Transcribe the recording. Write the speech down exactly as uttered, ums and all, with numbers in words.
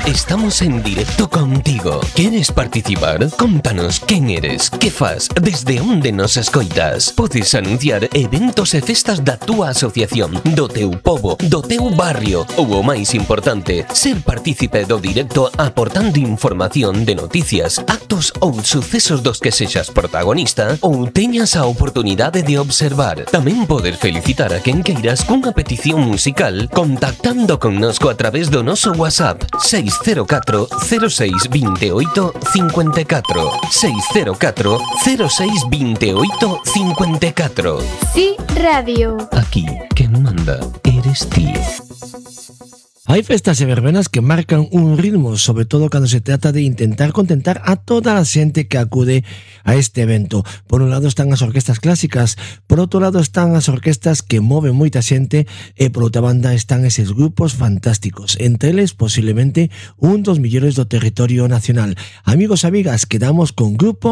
Estamos en directo contigo. ¿Quieres participar? Contanos quen eres, que fas, desde onde nos escoitas. Podes anunciar eventos e festas da túa asociación, do teu pobo, do teu barrio ou, o máis importante, ser partícipe do directo aportando información de noticias, actos ou sucesos dos que sexas protagonista ou teñas a oportunidade de observar. Tamén poder felicitar a quen queiras cunha petición musical contactando connosco a través do noso WhatsApp seis cero catro cero seis dos oito cinco catro seis cero catro cero seis dos oito cinco catro. Sí, radio. Aquí, quen manda, eres ti. Hai festas e verbenas que marcan un ritmo, sobre todo cando se trata de intentar contentar a toda a xente que acude a este evento. Por un lado están as orquestas clásicas, por outro lado están as orquestas que moven moita xente e por outra banda están eses grupos fantásticos, entre eles posiblemente un dos millores do territorio nacional. Amigos e amigas, quedamos con grupo